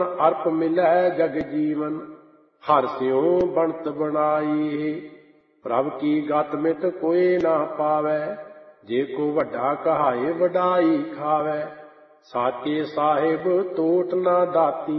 ਅਰਪ ਮਿਲੈ ਜਗ ਜੀਵਨ, ਹਰਿ ਸਿਉ ਬਣਤ ਬਣਾਈ। ਪ੍ਰਭ ਕੀ ਗਤ ਮਿਤ ਕੋਇ ਨਾ ਪਾਵੈ, ਜੇ ਕੋ ਵੱਡਾ ਕਹਾਏ ਵਡਾਈ ਖਾਵੈ। ਸਾਚੇ ਸਾਹਿਬ ਟੋਟ ਨਾ ਦਾਤੀ,